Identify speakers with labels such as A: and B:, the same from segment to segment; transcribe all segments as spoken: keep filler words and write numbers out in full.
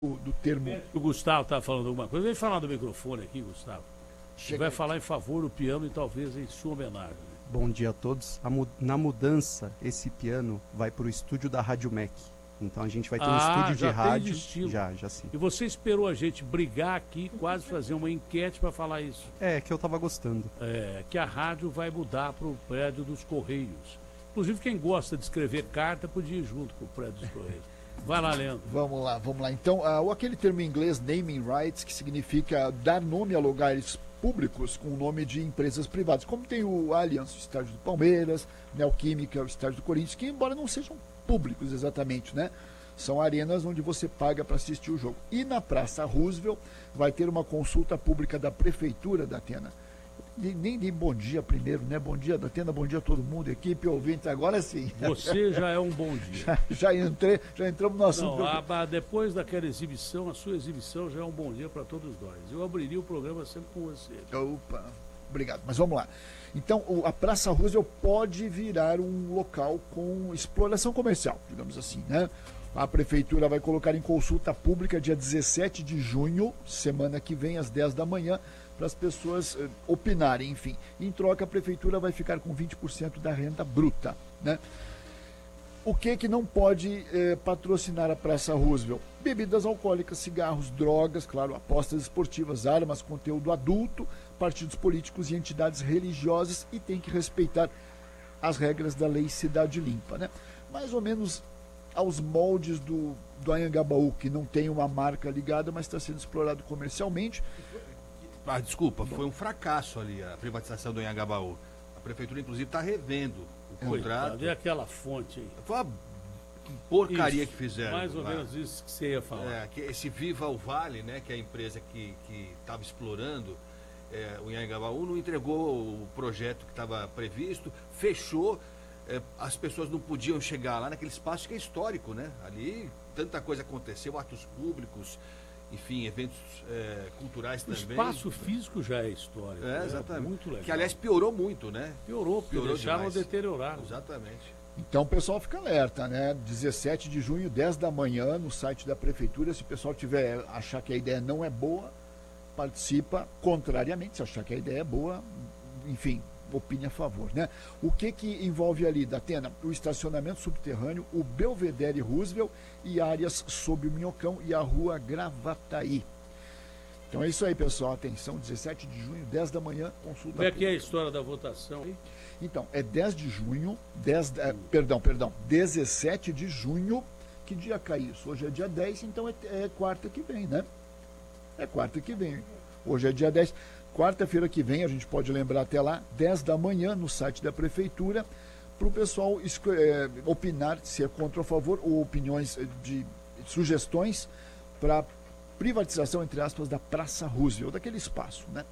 A: do termo.
B: O Gustavo está falando alguma coisa. Vem falar do microfone aqui, Gustavo. Você vai falar em favor do piano e talvez em sua homenagem.
C: Bom dia a todos. A mu na mudança, esse piano vai para o estúdio da Rádio M E C. Então a gente vai ter um
B: Ah,
C: estúdio de
B: já tem
C: rádio.
B: destino.
C: Já, já sim.
B: E você esperou a gente brigar aqui, quase fazer uma enquete para falar isso.
C: É, que eu tava gostando.
B: É, que a rádio vai mudar para o prédio dos Correios. Inclusive, quem gosta de escrever carta podia ir junto com o prédio dos Correios. Vai lá, Leandro.
A: Vamos lá, vamos lá. Então, uh, aquele termo em inglês, naming rights, que significa dar nome a lugares públicos com o nome de empresas privadas. Como tem o Allianz, o estádio do Palmeiras, Neoquímica, o estádio do Corinthians, que embora não sejam públicos exatamente, né? São arenas onde você paga para assistir o jogo. E na Praça Roosevelt vai ter uma consulta pública da Prefeitura da Atena. Nem, nem dei bom dia primeiro, né? Bom dia da Atena, bom dia a todo mundo, equipe, ouvinte, agora sim.
B: Você já é um bom dia.
A: Já, já entrei, já entramos no assunto.
B: Não, a, depois daquela exibição, a sua exibição já é um bom dia para todos nós. Eu abriria o programa sempre com você.
A: Opa, obrigado. Mas vamos lá. Então, o, a Praça Roosevelt pode virar um local com exploração comercial, digamos assim, né? A Prefeitura vai colocar em consulta pública dia dezessete de junho, semana que vem, às dez da manhã, para as pessoas eh, opinarem, enfim. Em troca, a Prefeitura vai ficar com vinte por cento da renda bruta, né? O que que não pode eh, patrocinar a Praça Roosevelt? Bebidas alcoólicas, cigarros, drogas, claro, apostas esportivas, armas, conteúdo adulto, partidos políticos e entidades religiosas, e tem que respeitar as regras da Lei Cidade Limpa, né? Mais ou menos aos moldes do, do Anhangabaú, que não tem uma marca ligada, mas está sendo explorado comercialmente.
D: Ah, desculpa, foi um fracasso ali a privatização do Anhangabaú. A Prefeitura, inclusive, está revendo o contrato.
B: Cadê aquela fonte aí?
D: Foi uma porcaria
B: Isso,
D: que fizeram.
B: mais ou
D: lá.
B: menos isso que você ia falar.
D: É, que esse Viva o Vale, né, que é a empresa que estava explorando é, o Anhangabaú, não entregou o projeto que estava previsto, fechou. É, as pessoas não podiam chegar lá naquele espaço que é histórico, né? Ali tanta coisa aconteceu, atos públicos, enfim, eventos é, culturais
B: O
D: também.
B: O espaço físico já é histórico.
D: É, exatamente.
B: É muito legal.
D: Que, aliás, piorou muito, né?
B: Piorou, porque
D: Piorou
B: deixaram
D: demais.
B: deteriorar.
D: Exatamente.
A: Então o pessoal fica alerta, né? dezessete de junho, dez da manhã, no site da Prefeitura. Se o pessoal tiver achar que a ideia não é boa, participa contrariamente. Se achar que a ideia é boa, enfim, opine a favor, né? O que que envolve ali, Datena? O estacionamento subterrâneo, o Belvedere Roosevelt e áreas sob o Minhocão e a rua Gravataí. Então é isso aí, pessoal. Atenção, dezessete de junho, dez da manhã, consulta.
B: Como é que é a história da votação aí?
A: Então, é dez de junho, dez, é, perdão, perdão, dezessete de junho. Que dia cai isso? Hoje é dia dez, então é, é quarta que vem, né? É quarta que vem. Hoje é dia dez. Quarta-feira que vem, a gente pode lembrar até lá, dez da manhã, no site da Prefeitura, para o pessoal é, opinar se é contra ou a favor, ou opiniões de sugestões para privatização, entre aspas, da Praça Roosevelt, daquele espaço, né?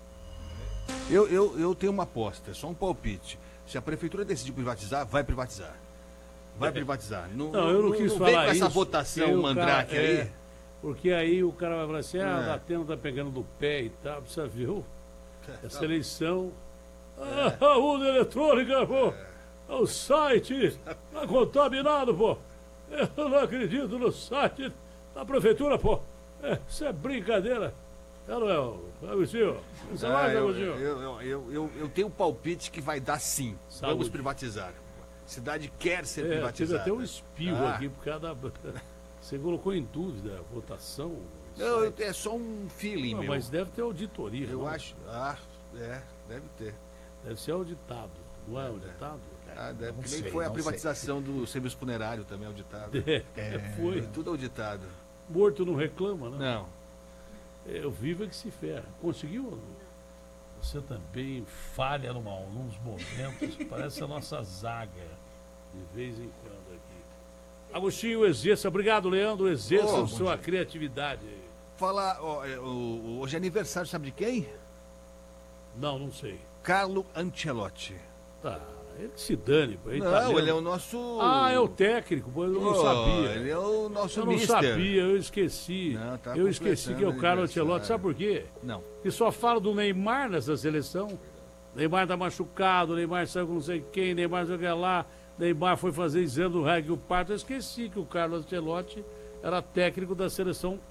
D: Eu, eu, eu tenho uma aposta, é só um palpite. Se a Prefeitura decidir privatizar, vai privatizar. Vai privatizar. Não,
B: Não, eu não,
D: não
B: quis
D: não
B: falar
D: vem com essa
B: isso,
D: votação
B: porque o
D: mandrake
B: cara-
D: aí.
B: é, porque aí o cara vai falar assim, ah,
D: É.
B: a Datena tá pegando no pé e tal, precisa ver o- essa
D: tá.
B: eleição. Ah, a urna eletrônica, pô! O site tá contaminado, pô! Eu não acredito no site da prefeitura, pô! É, isso é brincadeira! É, não é, ô, Agostinho? Você
D: Ah,
B: vai,
D: eu,
B: Agostinho?
D: eu, eu, eu, eu, eu tenho um palpite que vai dar sim.
B: Saúde.
D: Vamos privatizar. A cidade quer ser
B: É, teve
D: privatizada.
B: até um espirro
D: Ah.
B: aqui por causa da. Você colocou em dúvida a votação?
D: Não, eu- é só um feeling,
B: Não,
D: meu.
B: mas deve ter auditoria.
D: Eu
B: não?
D: acho. Ah, é, deve ter.
B: Deve ser auditado. Não é auditado?
D: Ah, deve.
A: Não
D: Que nem
A: sei,
D: foi a
A: não
D: privatização do serviço funerário também auditado.
B: É, foi.
D: Tudo auditado.
B: Morto não reclama, né?
D: Não.
B: É, o vivo é que se ferra. Conseguiu? Você também falha numa, nos momentos. Parece a nossa zaga. De vez em quando aqui. Agostinho exerça. Obrigado, Leandro. Exerça
D: Oh,
B: a
D: bom
B: sua
D: dia.
B: criatividade.
D: Falar, ó, é, o- o- hoje é aniversário, sabe de quem?
B: Não, não sei.
D: Carlo Ancelotti.
B: Tá. Ele que se dane. Pô. Ele tá
D: Não,
B: vendo?
D: ele é o nosso.
B: Ah, é o técnico. Pô, eu não
D: Oh,
B: sabia.
D: Ele é o nosso
B: Eu não
D: mister.
B: sabia, eu esqueci.
D: Não, tá
B: eu esqueci que é o
D: completando
B: Carlos
D: aniversário.
B: Ancelotti. Sabe por quê?
D: Não.
B: Que só fala do Neymar nessa seleção. Neymar tá machucado, Neymar saiu com não sei quem, Neymar não sei o que lá. Neymar foi fazer exame do Reg o Parto. Eu esqueci que o Carlos Ancelotti era técnico da seleção